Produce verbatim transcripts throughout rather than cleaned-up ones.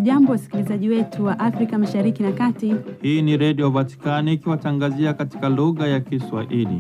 Hamjambo wasikilizaji wetu wa Afrika Mashariki na Kati. Hii ni Radio Vatikani ikiwatangazia katika lugha ya Kiswahili.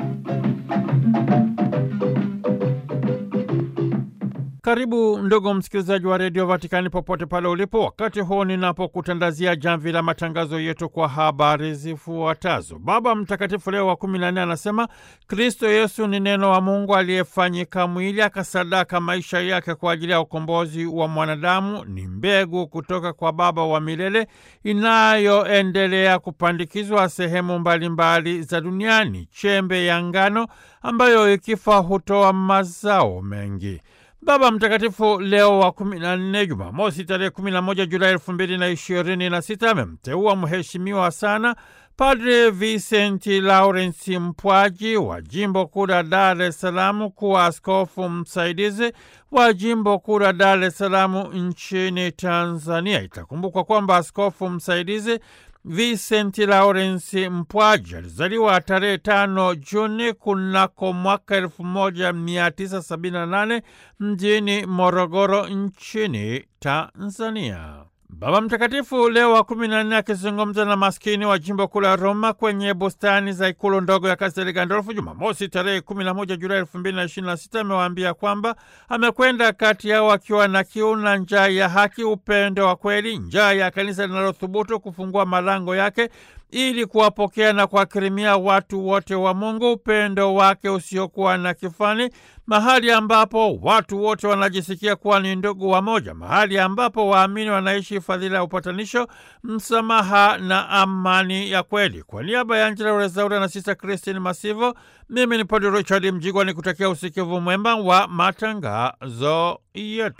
Karibu ndugu msikilizaji wa Radio Vatikani popote pale ulipo, wakati huu ninapokutandazia jamvi la matangazo yetu kwa habari zifuatazo. Baba Mtakatifu Leo wa kumi na nne anasema Kristo Yesu ni neno wa Mungu aliyefanyika mwili, akasadaka maisha yake kwa ajili ya ukombozi wa mwanadamu. Ni mbegu kutoka kwa Baba wa milele inayoendelea kupandikizwa sehemu mbalimbali za duniani, chembe ya ngano ambayo ikifa hutoa mazao mengi. Baba Mtakatifu Leo wa kumi na nne, Jumamosi tarehe kumi na moja Julai elfu mbili na ishirini na sita, amemteua mheshimiwa sana Padre Vicente Lawrence Mpwaji wa Jimbo Kuu la Dar es Salaam kuwa askofu msaidizi wa Jimbo Kuu la Dar es Salaam nchini Tanzania. Itakumbukwa kwamba askofu msaidizi Vicente Lawrence Mpwaji alizaliwa tarehe tano Juni kunako mwaka elfu moja mia tisa sabini na nane mjini Morogoro nchini Tanzania. Baba Mtakatifu Leo wa kumi na nne akizungumza na maskini wa Jimbo Kuu la Roma kwenye bustani za ikulu ndogo ya Castel Gandolfo Jumamosi tarehe kumi na moja Julai elfu mbili na ishirini na sita amewaambia kwamba amekwenda kati yao akiwa na kiu na njaa ya haki, upendo wa kweli, njaa ya kanisa linalothubutu kufungua malango yake ili kuwapokea na kuwakirimia watu wote wa Mungu, upendo wake usiokuwa na kifani, mahali ambapo watu wote wanajisikia kuwa ni ndugu wa moja, mahali ambapo waamini wanaishi fadhila ya upatanisho, msamaha na amani ya kweli. Kwa niaba ya Angela Rezaura na Sista Christine Masivo, mimi ni Padre Richard Mjigwa nikutakia usikivu mwema wa matangazo yetu.